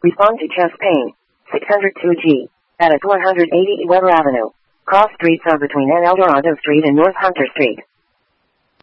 Respond to chest pain. 602G. At 180 Weber Avenue. Cross streets are between N. Eldorado Street and North Hunter Street.